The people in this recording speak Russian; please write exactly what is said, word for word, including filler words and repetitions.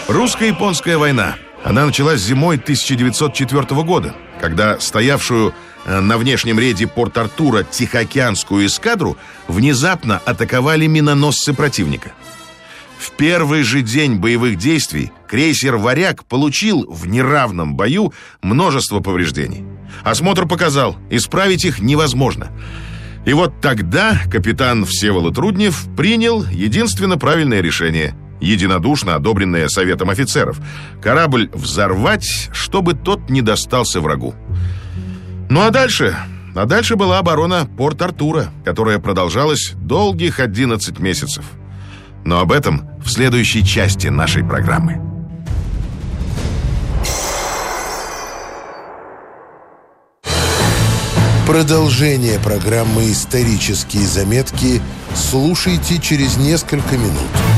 Русско-японская война. Она началась зимой тысяча девятьсот четвёртого года, когда стоявшую на внешнем рейде Порт-Артура Тихоокеанскую эскадру внезапно атаковали миноносцы противника. В первый же день боевых действий крейсер «Варяг» получил в неравном бою множество повреждений. Осмотр показал, исправить их невозможно. И вот тогда капитан Всеволод Руднев принял единственно правильное решение, единодушно одобренное Советом офицеров: корабль взорвать, чтобы тот не достался врагу. Ну а дальше? А дальше была оборона Порт-Артура, которая продолжалась долгих одиннадцать месяцев. Но об этом в следующей части нашей программы. Продолжение программы «Исторические заметки» слушайте через несколько минут.